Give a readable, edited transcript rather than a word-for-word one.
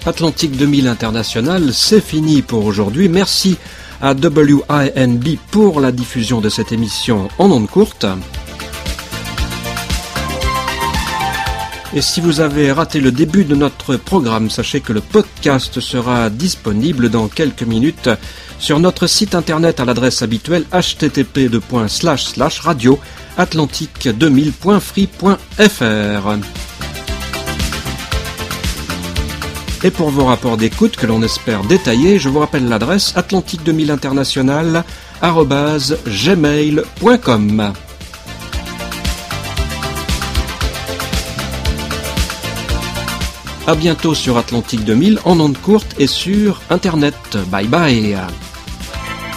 Atlantique 2000 International, c'est fini pour aujourd'hui. Merci à WINB pour la diffusion de cette émission en ondes courtes. Et si vous avez raté le début de notre programme, sachez que le podcast sera disponible dans quelques minutes sur notre site internet à l'adresse habituelle http://radioatlantique2000.free.fr. Et pour vos rapports d'écoute que l'on espère détaillés, je vous rappelle l'adresse atlantique2000international@gmail.com. À bientôt sur Atlantique 2000 en ondes courtes et sur Internet. Bye bye.